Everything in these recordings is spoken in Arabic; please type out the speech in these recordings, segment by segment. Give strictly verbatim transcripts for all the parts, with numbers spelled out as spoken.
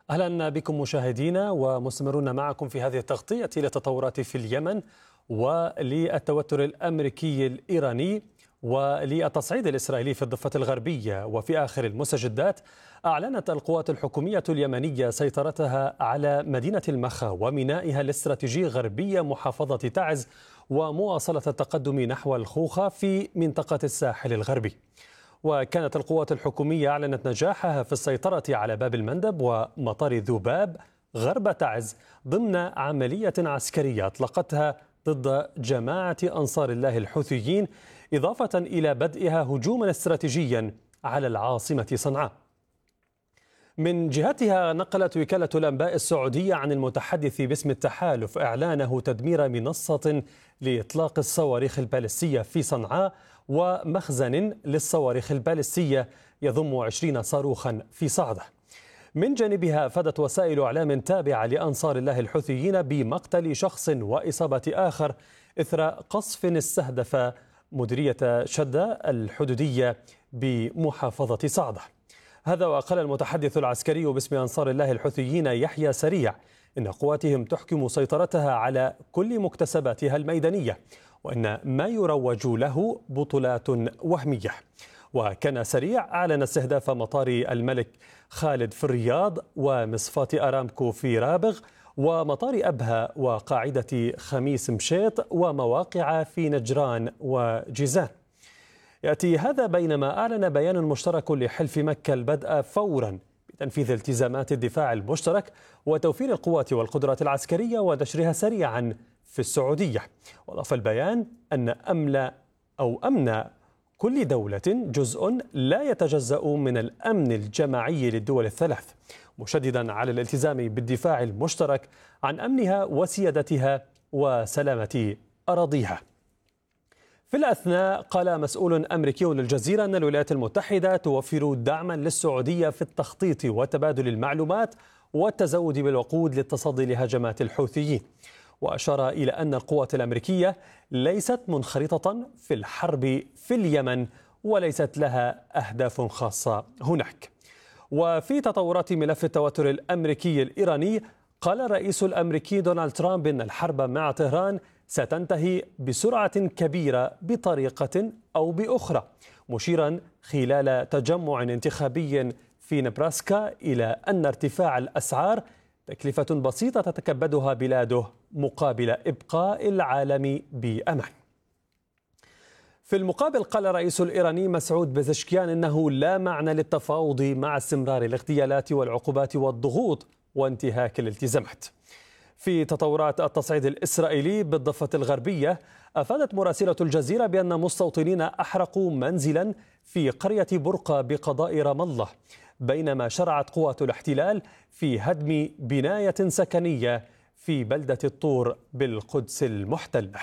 أهلا بكم مشاهدينا ومستمرون معكم في هذه التغطية للتطورات في اليمن وللتوتر الأمريكي الإيراني وللتصعيد الإسرائيلي في الضفة الغربية. وفي آخر المستجدات أعلنت القوات الحكومية اليمنية سيطرتها على مدينة المخا ومينائها الاستراتيجي غربي محافظة تعز ومواصلة التقدم نحو الخوخة في منطقة الساحل الغربي. وكانت القوات الحكومية أعلنت نجاحها في السيطرة على باب المندب ومطار ذباب غرب تعز ضمن عملية عسكرية أطلقتها ضد جماعة أنصار الله الحوثيين، إضافة إلى بدئها هجوما استراتيجيا على العاصمة صنعاء. من جهتها نقلت وكالة الأنباء السعودية عن المتحدث باسم التحالف إعلانه تدمير منصة لإطلاق الصواريخ البالستية في صنعاء ومخزن للصواريخ البالستية يضم عشرين صاروخا في صعدة. من جانبها أفادت وسائل إعلام تابعة لأنصار الله الحوثيين بمقتل شخص وإصابة آخر إثر قصف استهدف مديرية شدة الحدودية بمحافظة صعدة. هذا وقال المتحدث العسكري باسم أنصار الله الحوثيين يحيى سريع إن قواتهم تحكم سيطرتها على كل مكتسباتها الميدانية وأن ما يروج له بطولات وهمية. وكان سريع أعلن استهداف مطار الملك خالد في الرياض ومصفاة أرامكو في رابغ ومطار أبها وقاعدة خميس مشيط ومواقع في نجران وجيزان. يأتي هذا بينما أعلن بيان مشترك لحلف مكة البدء فورا بتنفيذ التزامات الدفاع المشترك وتوفير القوات والقدرات العسكرية ونشرها سريعا في السعودية. وأضاف البيان أن أمن أو أمن كل دولة جزء لا يتجزأ من الأمن الجماعي للدول الثلاث، مشددا على الالتزام بالدفاع المشترك عن أمنها وسيادتها وسلامة أراضيها. في الأثناء قال مسؤول أمريكي للجزيرة أن الولايات المتحدة توفر دعما للسعودية في التخطيط وتبادل المعلومات والتزود بالوقود للتصدي لهجمات الحوثيين. وأشار إلى أن القوات الأمريكية ليست منخرطة في الحرب في اليمن وليست لها أهداف خاصة هناك. وفي تطورات ملف التوتر الأمريكي الإيراني قال الرئيس الأمريكي دونالد ترامب أن الحرب مع طهران ستنتهي بسرعة كبيرة بطريقة أو بأخرى، مشيرا خلال تجمع انتخابي في نبراسكا إلى أن ارتفاع الأسعار تكلفة بسيطة تتكبدها بلاده مقابل إبقاء العالم بأمان. في المقابل قال الرئيس الإيراني مسعود بزشكيان إنه لا معنى للتفاوض مع استمرار الاغتيالات والعقوبات والضغوط وانتهاك الالتزامات. في تطورات التصعيد الإسرائيلي بالضفة الغربية أفادت مراسلة الجزيرة بأن مستوطنين أحرقوا منزلا في قرية برقة بقضاء رام الله، بينما شرعت قوات الاحتلال في هدم بناية سكنية في بلدة الطور بالقدس المحتلة.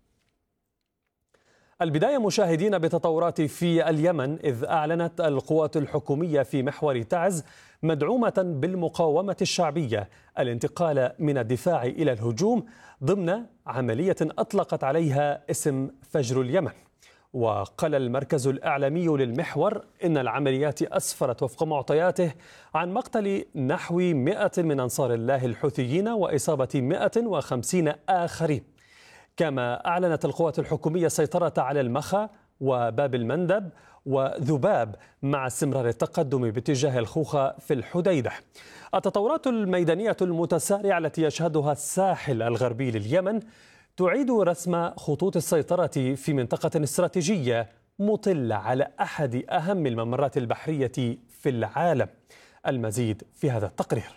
البداية مشاهدين بتطورات في اليمن، إذ أعلنت القوات الحكومية في محور تعز مدعومة بالمقاومة الشعبية الانتقال من الدفاع إلى الهجوم ضمن عملية أطلقت عليها اسم فجر اليمن. وقال المركز الإعلامي للمحور إن العمليات أسفرت وفق معطياته عن مقتل نحو مئة من أنصار الله الحوثيين وإصابة مئة وخمسين آخرين. كما أعلنت القوات الحكومية السيطرة على المخا وباب المندب وذباب مع استمرار التقدم باتجاه الخوخة في الحديدة. التطورات الميدانية المتسارعة التي يشهدها الساحل الغربي لليمن تعيد رسم خطوط السيطرة في منطقة استراتيجية مطلة على أحد أهم الممرات البحرية في العالم. المزيد في هذا التقرير.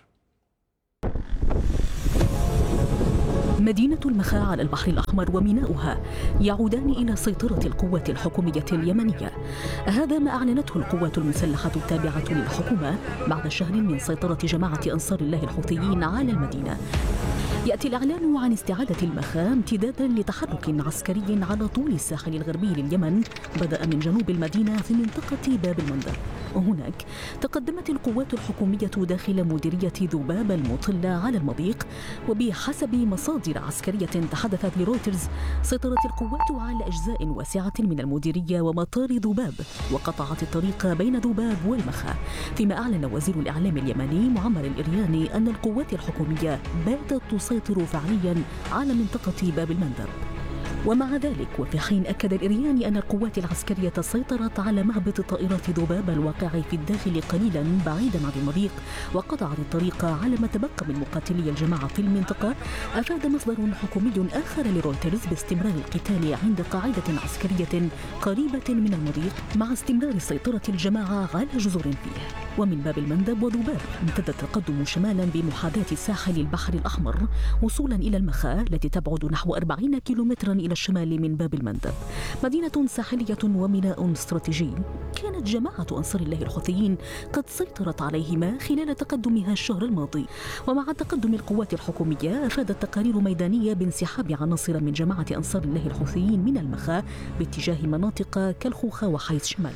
مدينة المخا على البحر الأحمر وميناؤها يعودان إلى سيطرة القوات الحكومية اليمنية. هذا ما أعلنته القوات المسلحة التابعة للحكومة بعد شهر من سيطرة جماعة أنصار الله الحوثيين على المدينة. يأتي الإعلان عن استعادة المخا امتدادا لتحرك عسكري على طول الساحل الغربي لليمن بدأ من جنوب المدينة في منطقة باب المندب. وهناك تقدمت القوات الحكومية داخل مديرية ذباب المطلة على المضيق، وبحسب مصادر عسكرية تحدثت لرويترز سيطرت القوات على أجزاء واسعة من المديرية ومطار ذباب، وقطعت الطريق بين ذباب والمخا، فيما أعلن وزير الإعلام اليمني معمر الإرياني أن القوات الحكومية باتت تسيطر فعليا على منطقة باب المندب. ومع ذلك وفي حين أكد الإرياني أن القوات العسكرية سيطرت على مهبط طائرات ذباب الواقع في الداخل قليلا بعيدا عن المضيق وقطعت الطريق على ما تبقى من مقاتلي الجماعة في المنطقة، أفاد مصدر حكومي آخر لرويترز باستمرار القتال عند قاعدة عسكرية قريبة من المضيق مع استمرار سيطرة الجماعة على جزر فيه. ومن باب المندب وذباب امتد التقدم شمالا بمحاذاة ساحل البحر الأحمر وصولا إلى المخا التي تبعد نحو أربعين كيلومترا إلى الشمال من باب المندب، مدينة ساحلية وميناء استراتيجي كانت جماعة أنصار الله الحوثيين قد سيطرت عليهما خلال تقدمها الشهر الماضي. ومع تقدم القوات الحكومية أفادت تقارير ميدانية بانسحاب عناصر من جماعة أنصار الله الحوثيين من المخا باتجاه مناطق كالخوخة وحيث شمالا.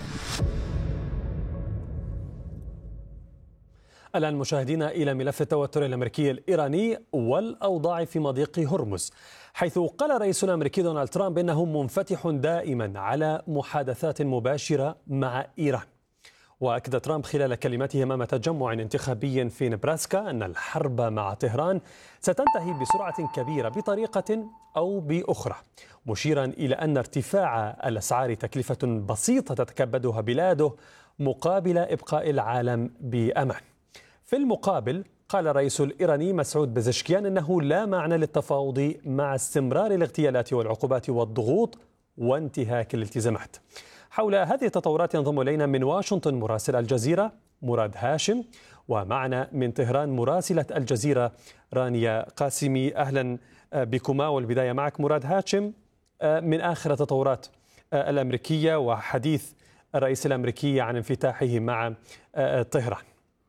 الآن مشاهدينا إلى ملف التوتر الأمريكي الإيراني والأوضاع في مضيق هرمز، حيث قال الرئيس الأمريكي دونالد ترامب إنه منفتح دائما على محادثات مباشرة مع إيران. وأكد ترامب خلال كلمته أمام تجمع انتخابي في نبراسكا أن الحرب مع طهران ستنتهي بسرعة كبيرة بطريقة أو بأخرى، مشيرا إلى أن ارتفاع الأسعار تكلفة بسيطة تتكبدها بلاده مقابل إبقاء العالم بأمان. في المقابل قال الرئيس الإيراني مسعود بزشكيان أنه لا معنى للتفاوض مع استمرار الاغتيالات والعقوبات والضغوط وانتهاك الالتزامات. حول هذه التطورات ينضم إلينا من واشنطن مراسل الجزيرة مراد هاشم، ومعنا من طهران مراسلة الجزيرة رانيا قاسمي. أهلا بكما، والبداية معك مراد هاشم من آخر التطورات الأمريكية وحديث الرئيس الأمريكي عن انفتاحه مع طهران.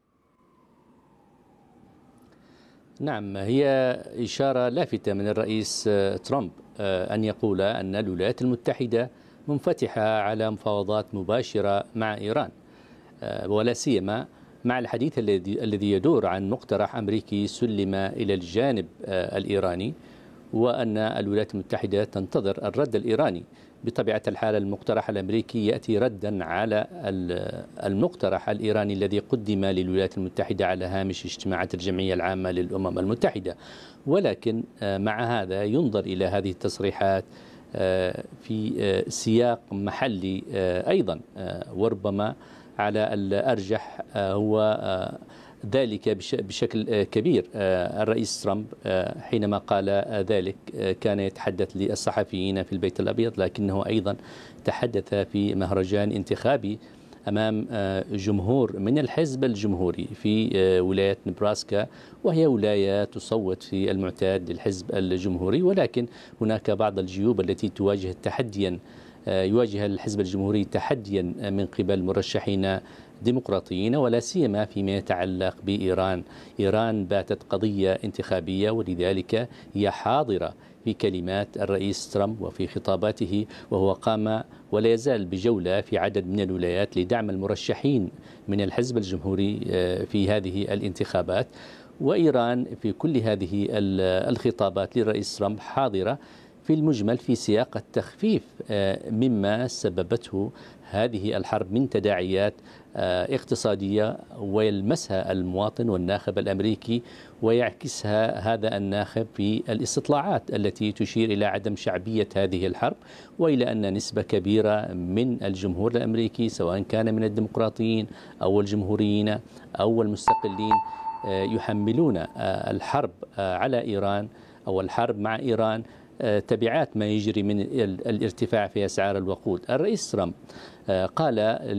نعم، هي إشارة لافتة من الرئيس ترامب أن يقول أن الولايات المتحدة منفتحة على مفاوضات مباشرة مع إيران، ولا سيما مع الحديث الذي يدور عن مقترح أمريكي سلم إلى الجانب الإيراني، وأن الولايات المتحدة تنتظر الرد الإيراني. بطبيعة الحال المقترح الأمريكي يأتي ردا على المقترح الإيراني الذي قدم للولايات المتحدة على هامش اجتماعات الجمعية العامة للأمم المتحدة، ولكن مع هذا ينظر إلى هذه التصريحات في سياق محلي أيضا، وربما على الأرجح هو ذلك بشكل كبير. الرئيس ترامب حينما قال ذلك كان يتحدث للصحفيين في البيت الأبيض، لكنه أيضا تحدث في مهرجان انتخابي أمام جمهور من الحزب الجمهوري في ولاية نبراسكا، وهي ولاية تصوت في المعتاد للحزب الجمهوري، ولكن هناك بعض الجيوب التي تواجه تحديا يواجه الحزب الجمهوري تحديا من قبل مرشحين ديمقراطيين، ولا سيما فيما يتعلق بإيران. إيران باتت قضية انتخابية، ولذلك هي حاضرة في كلمات الرئيس ترامب وفي خطاباته، وهو قام ولا يزال بجولة في عدد من الولايات لدعم المرشحين من الحزب الجمهوري في هذه الانتخابات. وإيران في كل هذه الخطابات للرئيس ترامب حاضرة في المجمل في سياق التخفيف مما سببته هذه الحرب من تداعيات اقتصادية ويلمسها المواطن والناخب الأمريكي، ويعكسها هذا الناخب في الاستطلاعات التي تشير إلى عدم شعبية هذه الحرب، وإلى أن نسبة كبيرة من الجمهور الأمريكي سواء كان من الديمقراطيين أو الجمهوريين أو المستقلين يحملون الحرب على إيران أو الحرب مع إيران تبعات ما يجري من الارتفاع في أسعار الوقود. الرئيس ترامب قال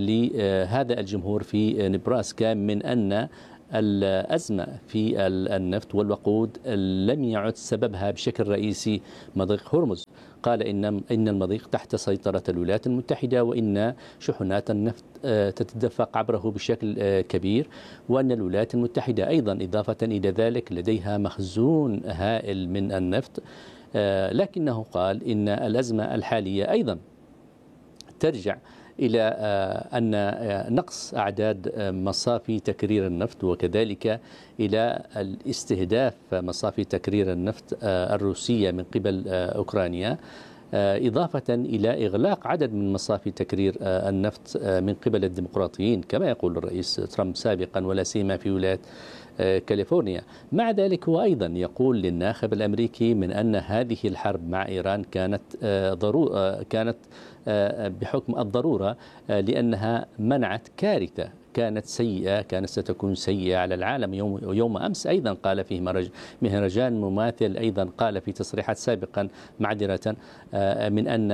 لهذا الجمهور في نبراسكا من أن الأزمة في النفط والوقود لم يعد سببها بشكل رئيسي مضيق هرمز. قال إن إن المضيق تحت سيطرة الولايات المتحدة، وإن شحنات النفط تتدفق عبره بشكل كبير، وأن الولايات المتحدة أيضا إضافة إلى ذلك لديها مخزون هائل من النفط. لكنه قال إن الأزمة الحالية أيضا ترجع إلى أن نقص أعداد مصافي تكرير النفط، وكذلك إلى الاستهداف مصافي تكرير النفط الروسية من قبل أوكرانيا، إضافة إلى إغلاق عدد من مصافي تكرير النفط من قبل الديمقراطيين كما يقول الرئيس ترامب سابقا، ولا سيما في ولاية كاليفورنيا. مع ذلك هو أيضا يقول للناخب الأمريكي من أن هذه الحرب مع إيران كانت ضرورة كانت بحكم الضرورة، لأنها منعت كارثة كانت سيئة كانت ستكون سيئة على العالم. يوم, يوم أمس أيضا قال فيه مهرجان مماثل، أيضا قال في تصريحات سابقا معذرة من أن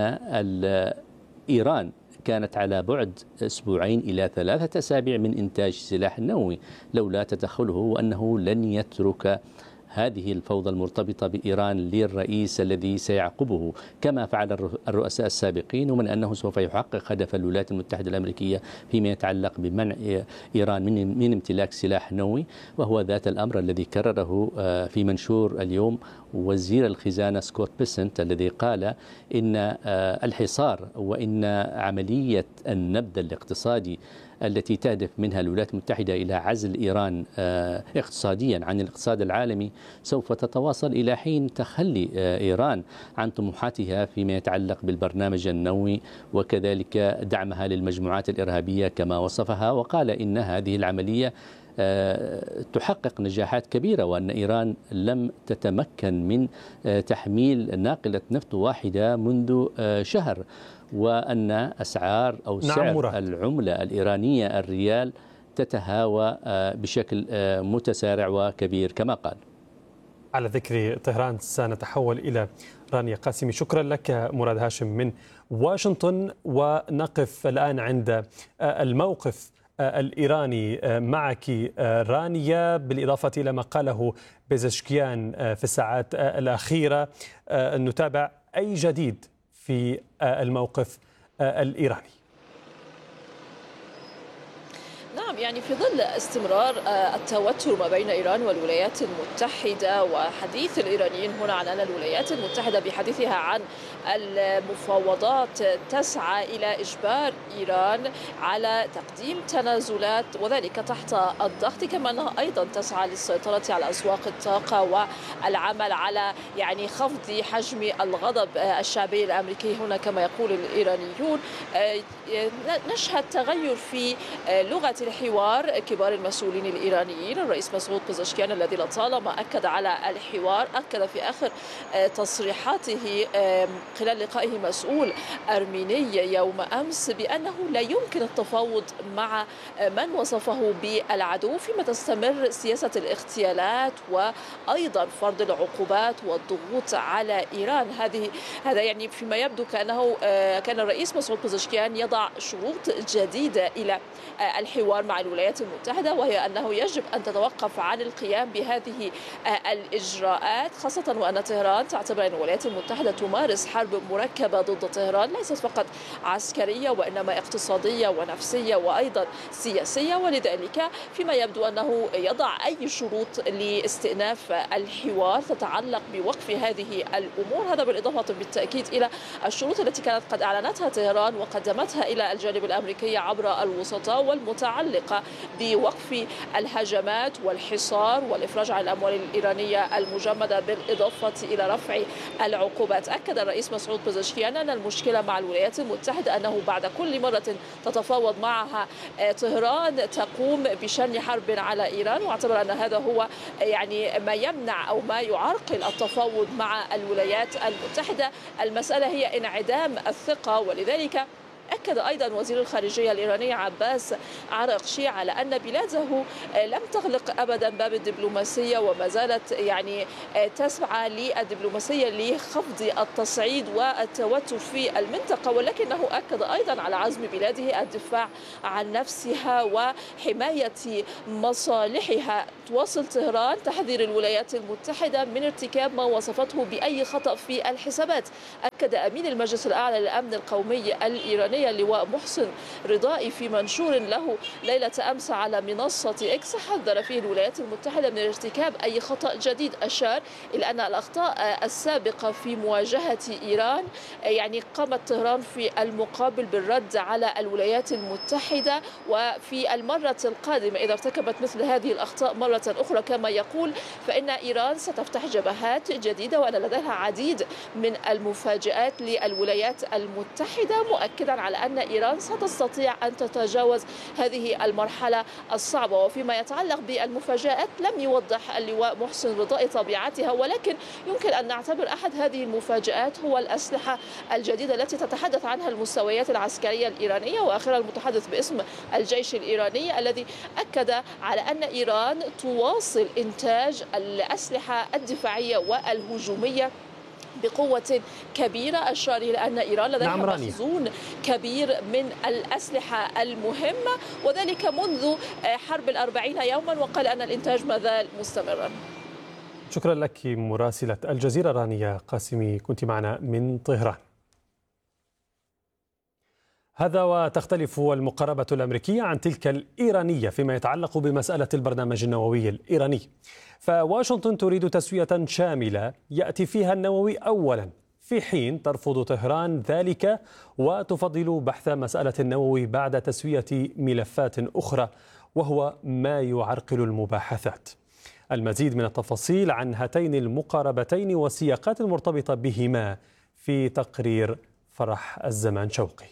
إيران كانت على بعد أسبوعين إلى ثلاثة أسابيع من إنتاج سلاح نووي لولا تدخله، وأنه لن يترك هذه الفوضى المرتبطة بإيران للرئيس الذي سيعقبه كما فعل الرؤساء السابقين، ومن أنه سوف يحقق هدف الولايات المتحدة الأمريكية فيما يتعلق بمنع إيران من من امتلاك سلاح نووي، وهو ذات الأمر الذي كرره في منشور اليوم وزير الخزانة سكوت بيسنت، الذي قال إن الحصار وإن عملية النبذ الاقتصادي التي تهدف منها الولايات المتحدة إلى عزل إيران اقتصاديا عن الاقتصاد العالمي سوف تتواصل إلى حين تخلي إيران عن طموحاتها فيما يتعلق بالبرنامج النووي وكذلك دعمها للمجموعات الإرهابية كما وصفها. وقال إن هذه العملية تحقق نجاحات كبيرة، وأن إيران لم تتمكن من تحميل ناقلة نفط واحدة منذ شهر، وأن أسعار أو سعر نعم العملة الإيرانية الريال تتهاوى بشكل متسارع وكبير كما قال. على ذكر طهران سنتحول إلى رانيا قاسمي. شكرا لك مراد هاشم من واشنطن، ونقف الآن عند الموقف الإيراني معك رانيا، بالإضافة إلى ما قاله بيزشكيان في الساعات الأخيرة. نتابع أي جديد في الموقف الإيراني. نعم، يعني في ظل استمرار التوتر ما بين إيران والولايات المتحدة وحديث الإيرانيين هنا عن أن الولايات المتحدة بحديثها عن المفاوضات تسعى إلى إجبار إيران على تقديم تنازلات وذلك تحت الضغط، كما أنها أيضا تسعى للسيطرة على أسواق الطاقة والعمل على يعني خفض حجم الغضب الشعبي الأمريكي هنا كما يقول الإيرانيون. نشهد تغير في لغة الحوار كبار المسؤولين الإيرانيين. الرئيس مسعود بزشكيان الذي لطالما أكد على الحوار أكد في آخر تصريحاته خلال لقائه مسؤول أرميني يوم أمس بأنه لا يمكن التفاوض مع من وصفه بالعدو فيما تستمر سياسة الاغتيالات وأيضا فرض العقوبات والضغوط على إيران. هذه هذا يعني فيما يبدو كأنه كان الرئيس مسعود بزشكيان يضع شروط جديدة إلى الحوار مع الولايات المتحدة، وهي أنه يجب أن تتوقف عن القيام بهذه الإجراءات، خاصة وأن طهران تعتبر أن الولايات المتحدة تمارس حرب مركبة ضد طهران ليست فقط عسكرية وإنما اقتصادية ونفسية وأيضا سياسية، ولذلك فيما يبدو أنه يضع أي شروط لاستئناف الحوار تتعلق بوقف هذه الأمور. هذا بالإضافة بالتأكيد إلى الشروط التي كانت قد أعلنتها طهران وقدمتها إلى الجانب الأمريكي عبر الوسطاء والمتعلقة بوقف الهجمات والحصار والإفراج عن الأموال الإيرانية المجمدة بالإضافة إلى رفع العقوبات. أكد الرئيس مسعود بزشكيان أن المشكلة مع الولايات المتحدة أنه بعد كل مرة تتفاوض معها طهران تقوم بشن حرب على إيران، واعتبر أن هذا هو يعني ما يمنع أو ما يعرقل التفاوض مع الولايات المتحدة. المسألة هي انعدام الثقة، ولذلك أكد أيضا وزير الخارجية الإيراني عباس عراقشي على أن بلاده لم تغلق أبدا باب الدبلوماسية وما زالت يعني تسعى للدبلوماسية لخفض التصعيد والتوتر في المنطقة، ولكنه أكد أيضا على عزم بلاده الدفاع عن نفسها وحماية مصالحها. تواصل طهران تحذير الولايات المتحدة من ارتكاب ما وصفته بأي خطأ في الحسابات. وأكد أمين المجلس الأعلى للأمن القومي الإيراني اللواء محسن رضائي في منشور له ليلة أمس على منصة إكس، حذر فيه الولايات المتحدة من ارتكاب أي خطأ جديد. أشار إلى أن الأخطاء السابقة في مواجهة إيران يعني قامت طهران في المقابل بالرد على الولايات المتحدة، وفي المرة القادمة إذا ارتكبت مثل هذه الأخطاء مرة أخرى كما يقول فإن إيران ستفتح جبهات جديدة وأن لديها عديد من المفاجآت للولايات المتحدة، مؤكدا على أن إيران ستستطيع أن تتجاوز هذه المرحلة الصعبة. وفيما يتعلق بالمفاجآت لم يوضح اللواء محسن رضائي طبيعتها، ولكن يمكن أن نعتبر أحد هذه المفاجآت هو الأسلحة الجديدة التي تتحدث عنها المستويات العسكرية الإيرانية، وآخرها المتحدث باسم الجيش الإيراني الذي أكد على أن إيران تواصل إنتاج الأسلحة الدفاعية والهجومية بقوة كبيرة. أشار إلى أن إيران لديها نعم مخزون كبير من الأسلحة المهمة، وذلك منذ حرب الأربعين يوما، وقال أن الإنتاج ما زال مستمرا. شكرا لك مراسلة الجزيرة رانيا قاسمي، كنت معنا من طهران. هذا وتختلف المقاربة الأمريكية عن تلك الإيرانية فيما يتعلق بمسألة البرنامج النووي الإيراني، فواشنطن تريد تسوية شاملة يأتي فيها النووي أولا، في حين ترفض طهران ذلك وتفضل بحث مسألة النووي بعد تسوية ملفات أخرى، وهو ما يعرقل المباحثات. المزيد من التفاصيل عن هاتين المقاربتين والسياقات المرتبطة بهما في تقرير فرح الزمان شوقي.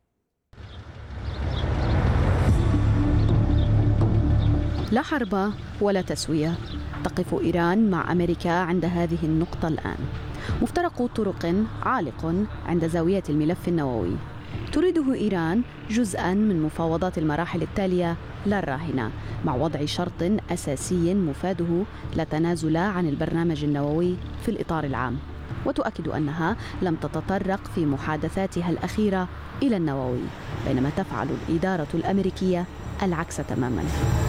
لا حرب ولا تسوية، تقف إيران مع أمريكا عند هذه النقطة الآن. مفترق طرق عالق عند زاوية الملف النووي، تريده إيران جزءاً من مفاوضات المراحل التالية لا الراهنة، مع وضع شرط أساسي مفاده لا تنازل عن البرنامج النووي في الإطار العام، وتؤكد أنها لم تتطرق في محادثاتها الأخيرة إلى النووي، بينما تفعل الإدارة الأمريكية العكس تماماً.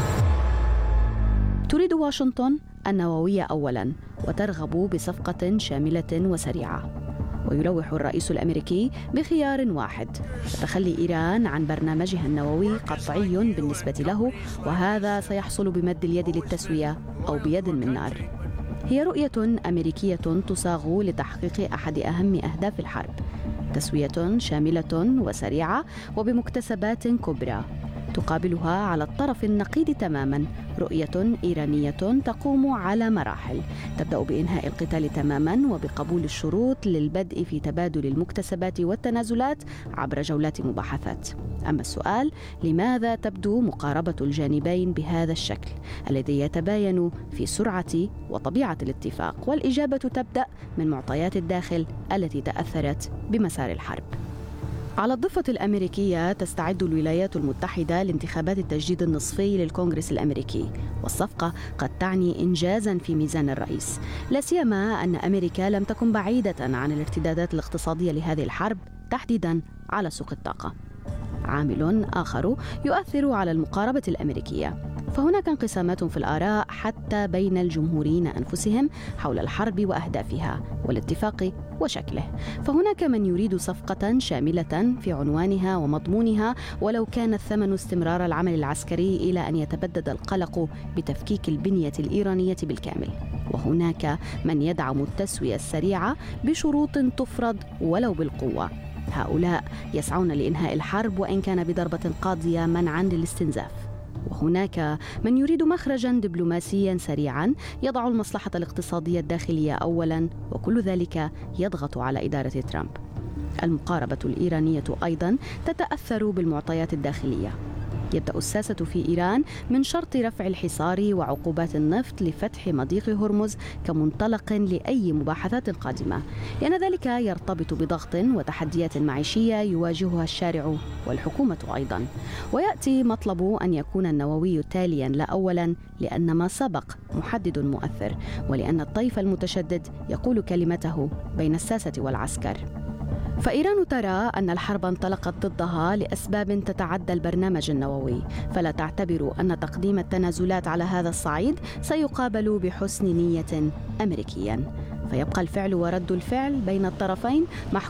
تريد واشنطن النووية أولاً وترغب بصفقة شاملة وسريعة، ويلوح الرئيس الأمريكي بخيار واحد: تخلي إيران عن برنامجها النووي قطعي بالنسبة له، وهذا سيحصل بمد اليد للتسوية أو بيد من نار. هي رؤية أمريكية تصاغ لتحقيق أحد أهم أهداف الحرب: تسوية شاملة وسريعة وبمكتسبات كبرى. تقابلها على الطرف النقيض تماما رؤية إيرانية تقوم على مراحل، تبدأ بإنهاء القتال تماما وبقبول الشروط للبدء في تبادل المكتسبات والتنازلات عبر جولات مباحثات. أما السؤال: لماذا تبدو مقاربة الجانبين بهذا الشكل الذي يتباين في سرعة وطبيعة الاتفاق؟ والإجابة تبدأ من معطيات الداخل التي تأثرت بمسار الحرب. على الضفة الأمريكية تستعد الولايات المتحدة لانتخابات التجديد النصفي للكونغرس الأمريكي، والصفقة قد تعني إنجازاً في ميزان الرئيس، لا سيما أن أمريكا لم تكن بعيدة عن الارتدادات الاقتصادية لهذه الحرب، تحديداً على سوق الطاقة. عامل آخر يؤثر على المقاربة الأمريكية، فهناك انقسامات في الآراء حتى بين الجمهوريين أنفسهم حول الحرب وأهدافها والاتفاق وشكله. فهناك من يريد صفقة شاملة في عنوانها ومضمونها، ولو كان الثمن استمرار العمل العسكري إلى أن يتبدد القلق بتفكيك البنية الإيرانية بالكامل. وهناك من يدعم التسوية السريعة بشروط تفرض ولو بالقوة. هؤلاء يسعون لإنهاء الحرب وإن كان بضربة قاضية منعاً للاستنزاف. وهناك من يريد مخرجاً دبلوماسياً سريعاً يضع المصلحة الاقتصادية الداخلية أولاً، وكل ذلك يضغط على إدارة ترامب. المقاربة الإيرانية أيضاً تتأثر بالمعطيات الداخلية. يبدأ الساسة في إيران من شرط رفع الحصار وعقوبات النفط لفتح مضيق هرمز كمنطلق لأي مباحثات قادمة، لأن ذلك يرتبط بضغط وتحديات معيشية يواجهها الشارع والحكومة أيضا. ويأتي مطلب أن يكون النووي تاليا لا أولا، لأن ما سبق محدد مؤثر، ولأن الطيف المتشدد يقول كلمته بين الساسة والعسكر. فإيران ترى أن الحرب انطلقت ضدها لأسباب تتعدى البرنامج النووي، فلا تعتبر أن تقديم التنازلات على هذا الصعيد سيقابل بحسن نية أمريكيا. فيبقى الفعل ورد الفعل بين الطرفين محكوم